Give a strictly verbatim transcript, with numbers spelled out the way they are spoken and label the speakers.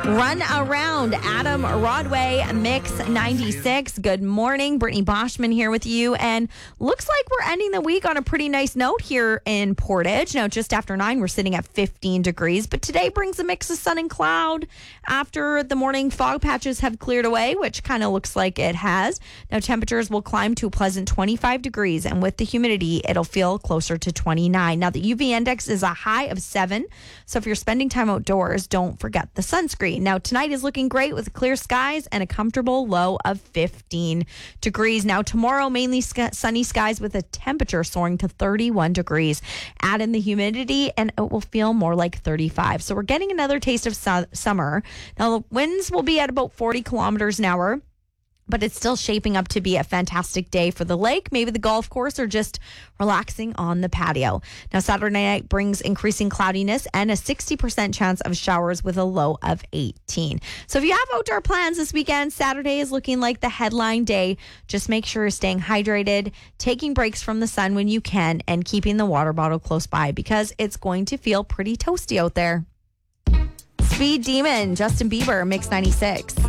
Speaker 1: Run Around, Adam Rodway, Mix ninety-six. Good morning. Brittany Boschman here with you. And looks like we're ending the week on a pretty nice note here in Portage. Now, just after nine, we're sitting at fifteen degrees. But today brings a mix of sun and cloud after the morning fog patches have cleared away, which kind of looks like it has. Now, temperatures will climb to a pleasant twenty-five degrees. And with the humidity, it'll feel closer to twenty-nine. Now, the U V index is a high of seven. So if you're spending time outdoors, don't forget the sunscreen. Now, tonight is looking great with clear skies and a comfortable low of fifteen degrees. Now, tomorrow, mainly sc- sunny skies with a temperature soaring to thirty-one degrees. Add in the humidity and it will feel more like thirty-five. So we're getting another taste of su- summer. Now, the winds will be at about forty kilometers an hour. But it's still shaping up to be a fantastic day for the lake, maybe the golf course, or just relaxing on the patio. Now, Saturday night brings increasing cloudiness and a sixty percent chance of showers with a low of eighteen. So if you have outdoor plans this weekend, Saturday is looking like the headline day. Just make sure you're staying hydrated, taking breaks from the sun when you can, and keeping the water bottle close by because it's going to feel pretty toasty out there. Speed Demon, Justin Bieber, Mix ninety-six.